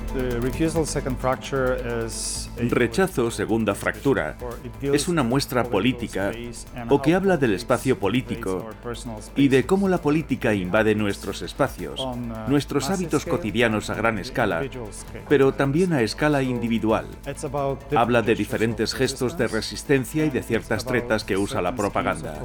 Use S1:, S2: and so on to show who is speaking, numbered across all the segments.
S1: Rechazo, segunda fractura, es una muestra política o que habla del espacio político y de cómo la política invade nuestros espacios, nuestros hábitos cotidianos a gran escala, pero también a escala individual. Habla de diferentes gestos de resistencia y de ciertas tretas que usa la propaganda.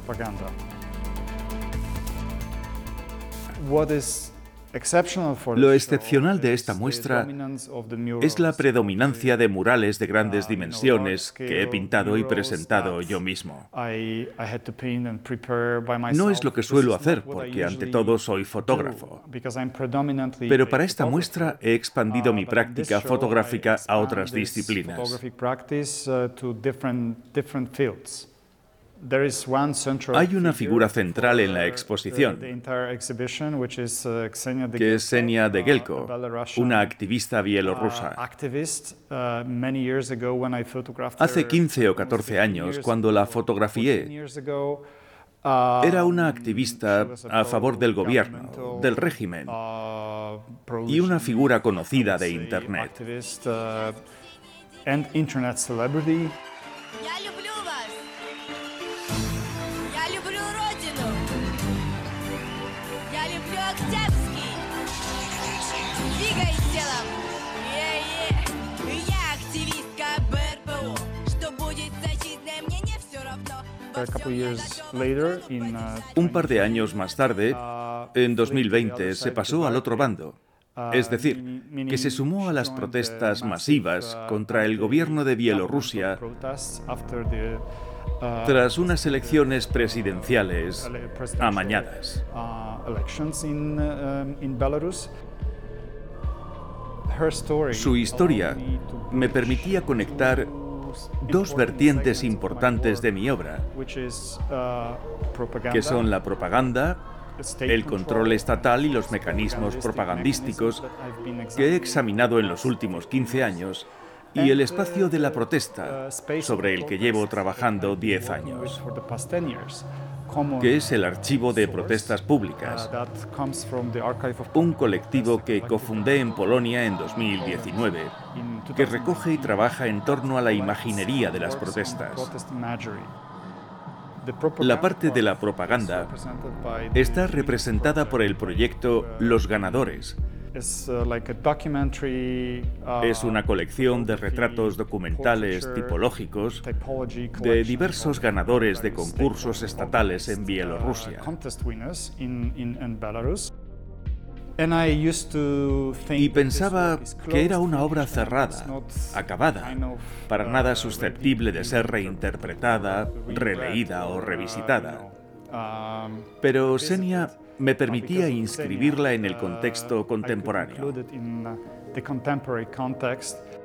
S1: Lo excepcional de esta muestra es la predominancia de murales de grandes dimensiones que he pintado y presentado yo mismo. No es lo que suelo hacer, porque ante todo soy fotógrafo. Pero para esta muestra he expandido mi práctica fotográfica a otras disciplinas. Hay una figura central en la exposición, que es Ksenia Degelko, una activista bielorrusa. Hace 15 o 14 años, cuando la fotografié, era una activista a favor del gobierno, del régimen, y una figura conocida de Internet. Un par de años más tarde, en 2020, se pasó al otro bando. Es decir, que se sumó a las protestas masivas contra el gobierno de Bielorrusia tras unas elecciones presidenciales amañadas. Su historia me permitía conectar dos vertientes importantes de mi obra, que son la propaganda, el control estatal y los mecanismos propagandísticos que he examinado en los últimos 15 años, y el espacio de la protesta, sobre el que llevo trabajando 10 años, que es el Archivo de Protestas Públicas, un colectivo que cofundé en Polonia en 2019, que recoge y trabaja en torno a la imaginería de las protestas. La parte de la propaganda está representada por el proyecto Los Ganadores. Es una colección de retratos documentales tipológicos de diversos ganadores de concursos estatales en Bielorrusia. Y pensaba que era una obra cerrada, acabada, para nada susceptible de ser reinterpretada, releída o revisitada. Pero Ksenia me permitía inscribirla en el contexto contemporáneo.